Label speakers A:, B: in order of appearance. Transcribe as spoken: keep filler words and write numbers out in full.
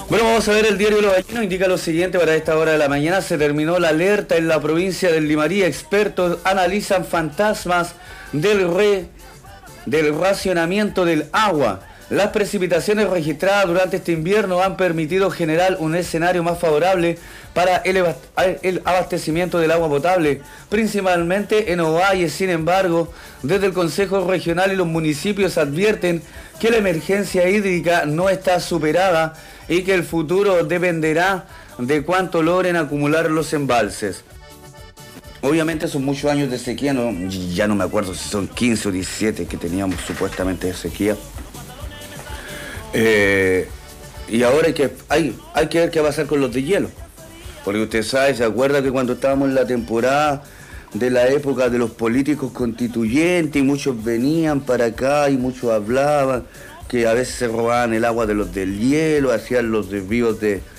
A: Bueno, vamos a ver el diario Los Vallenos, indica lo siguiente: para esta hora de la mañana se terminó la alerta en la provincia del Limarí. Expertos analizan fantasmas del, re, del racionamiento del agua. Las precipitaciones registradas durante este invierno han permitido generar un escenario más favorable para el, el abastecimiento del agua potable, principalmente en Ovalle. Sin embargo, desde el Consejo Regional y los municipios advierten que la emergencia hídrica no está superada y que el futuro dependerá de cuánto logren acumular los embalses. Obviamente son muchos años de sequía, no, ya no me acuerdo si son quince o diecisiete que teníamos supuestamente de sequía. Eh, y ahora hay que, hay, hay que ver qué va a pasar con los de hielo. Porque usted sabe, se acuerda que cuando estábamos en la temporada de la época de los políticos constituyentes y muchos venían para acá y muchos hablaban que a veces se robaban el agua de los del hielo, hacían los desvíos de,